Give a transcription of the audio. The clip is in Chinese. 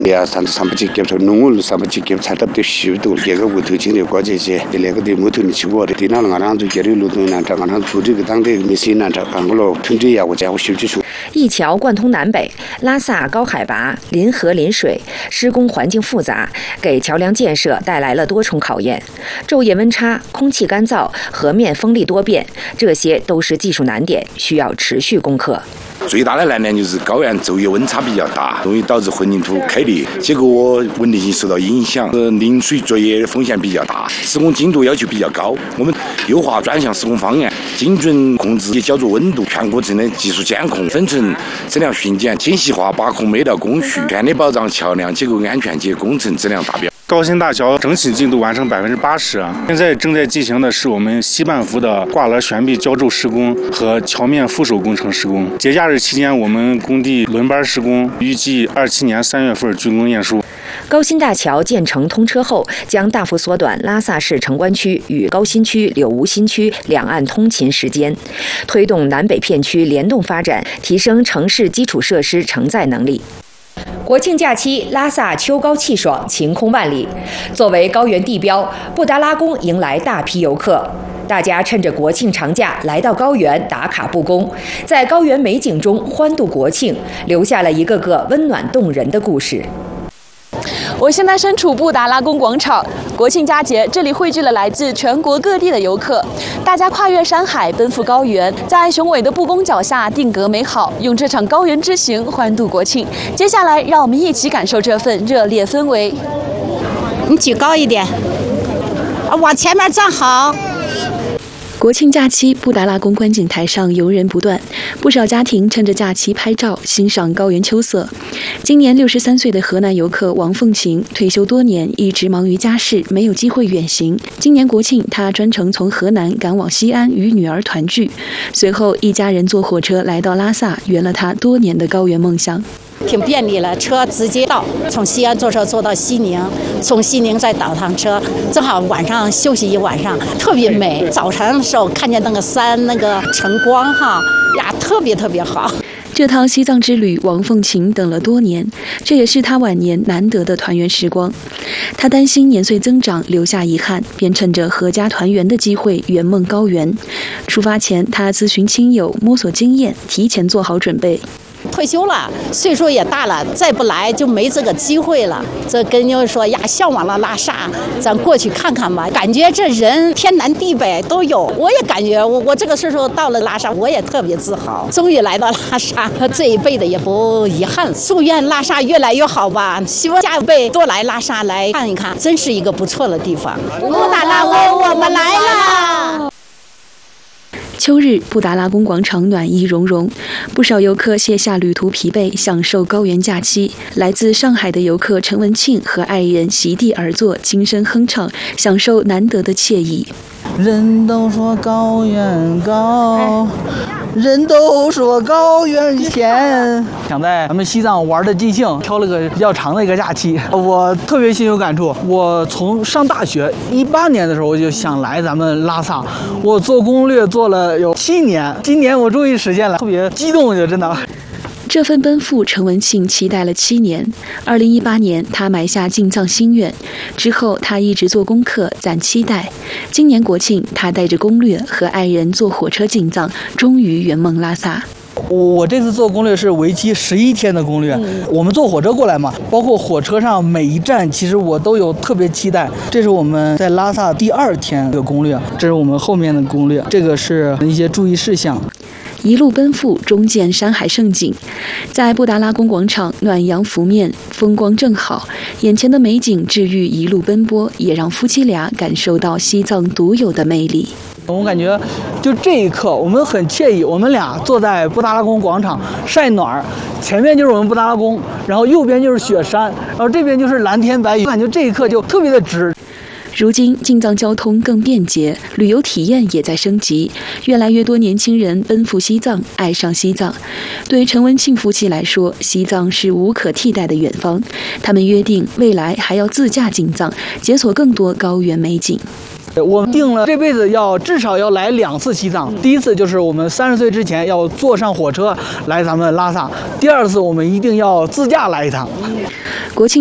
呀，上不去检查农务上不去检查，他都许多这个屋头经历过这些，那个的木头你去过的，对那俺让就接着路东南这，俺让做这个当地没谁南这，俺我老通知呀，我家我修去说。 一桥贯通南北，拉萨高海拔、临河临水，施工环境复杂，给桥梁建设带来了多重考验。昼夜温差、空气干燥、河面风力多变，这些都是技术难点，需要持续攻克。 最大的难点就是高原昼夜温差比较大，容易导致混凝土开裂，结果稳定性受到影响，临水作业的风险比较大，施工精度要求比较高。我们优化专项施工方案，精准控制焦灼温度，全过程的技术监控、分层质量巡检，精细化把控每道工序，全力保障桥梁结构安全及工程质量达标。 高新大桥整体进度完成80%，现在正在进行的是我们西半幅的挂栏悬臂浇筑施工和桥面附手工程施工。节假日期间，我们工地轮班施工，预计27年3月份竣工验收。 高新大桥建成通车后，将大幅缩短拉萨市城关区与高新区、柳梧新区两岸通勤时间，推动南北片区联动发展，提升城市基础设施承载能力。国庆假期，拉萨秋高气爽，晴空万里。作为高原地标，布达拉宫迎来大批游客。大家趁着国庆长假来到高原打卡布宫，在高原美景中欢度国庆，留下了一个个温暖动人的故事。 我现在身处布达拉宫广场，国庆佳节，这里汇聚了来自全国各地的游客，大家跨越山海，奔赴高原，在雄伟的布宫脚下定格美好，用这场高原之行欢度国庆。接下来，让我们一起感受这份热烈氛围。 你举高一点，往前面站好。 国庆假期，布达拉宫观景台上游人不断，不少家庭趁着假期拍照，欣赏高原秋色。今年63岁的河南游客王凤琴，退休多年，一直忙于家事，没有机会远行。今年国庆，她专程从河南赶往西安与女儿团聚，随后一家人坐火车来到拉萨，圆了她多年的高原梦想。 挺便利了，车直接到，从西安坐车坐到西宁，从西宁再倒趟车，正好晚上休息一晚上，特别美。早晨的时候看见那个山那个晨光哈呀，特别好。 这趟西藏之旅，王凤琴等了多年，这也是她晚年难得的团圆时光。她担心年岁增长留下遗憾，便趁着阖家团圆的机会圆梦高原。出发前，她咨询亲友，摸索经验，提前做好准备。 退休了，岁数也大了，再不来就没这个机会了。这跟人说呀，向往了拉萨，咱过去看看吧。感觉这人天南地北都有，我也感觉我这个岁数到了拉萨，我也特别自豪，终于来到拉萨，这一辈子也不遗憾。祝愿拉萨越来越好吧，希望下一辈多来拉萨来看一看，真是一个不错的地方。布达拉宫，我们来了。 秋日，布达拉宫广场暖意融融，不少游客卸下旅途疲惫，享受高原假期。来自上海的游客陈文庆和爱人席地而坐，轻声哼唱，享受难得的惬意。 人都说高原高，人都说高原险。想在咱们西藏玩的尽兴，挑了个比较长的一个假期，我特别心有感触。我从上大学18年的时候，我就想来咱们拉萨，我做攻略做了有7年，今年我终于实现了，特别激动，就真的。 这份奔赴，陈文庆期待了7年。2018年，他埋下进藏心愿，之后他一直做功课，攒期待。今年国庆，他带着攻略和爱人坐火车进藏，终于圆梦拉萨。 我这次做攻略是为期11天的攻略，我们坐火车过来嘛，包括火车上每一站，其实我都有特别期待。这是我们在拉萨第2天的攻略，这是我们后面的攻略，这个是一些注意事项。 一路奔赴，终见山海盛景。在布达拉宫广场，暖阳拂面，风光正好，眼前的美景治愈一路奔波，也让夫妻俩感受到西藏独有的魅力。 我感觉就这一刻我们很惬意，我们俩坐在布达拉宫广场晒暖，前面就是我们布达拉宫，然后右边就是雪山，然后这边就是蓝天白云，感觉这一刻就特别的值。 如今进藏交通更便捷，旅游体验也在升级，越来越多年轻人奔赴西藏，爱上西藏。对陈文庆夫妻来说，西藏是无可替代的远方，他们约定未来还要自驾进藏，解锁更多高原美景。 我们定了这辈子至少要来2次西藏。第一次就是我们30岁之前要坐上火车来咱们拉萨，第2次我们一定要自驾来一趟。 国庆